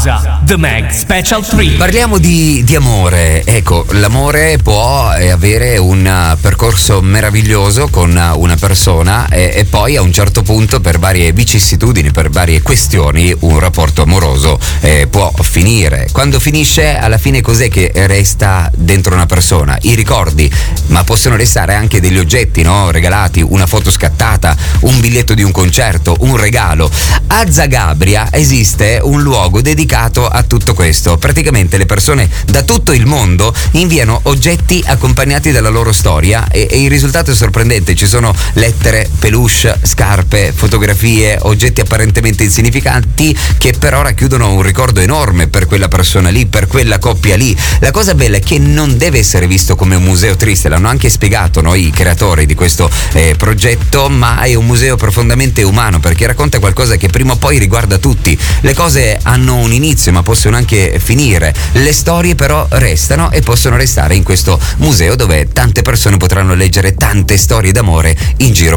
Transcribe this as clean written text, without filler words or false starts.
Pausa. The Mag Special 3. Parliamo di amore. Ecco, l'amore può avere un percorso meraviglioso con una persona e poi a un certo punto, per varie vicissitudini, per varie questioni, un rapporto amoroso può finire. Quando finisce, alla fine cos'è che resta dentro una persona? I ricordi, ma possono restare anche degli oggetti, no? Regalati, una foto scattata, un biglietto di un concerto, un regalo. A Zagabria esiste un luogo dedicato a tutto questo. Praticamente le persone da tutto il mondo inviano oggetti accompagnati dalla loro storia e il risultato è sorprendente. Ci sono lettere, peluche, scarpe, fotografie, oggetti apparentemente insignificanti che però racchiudono un ricordo enorme per quella persona lì, per quella coppia lì. La cosa bella è che non deve essere visto come un museo triste, l'hanno anche spiegato, no, i creatori di questo progetto, ma è un museo profondamente umano perché racconta qualcosa che prima o poi riguarda tutti. Le cose hanno un inizio ma possono anche finire, le storie però restano e possono restare in questo museo dove tante persone potranno leggere tante storie d'amore in giro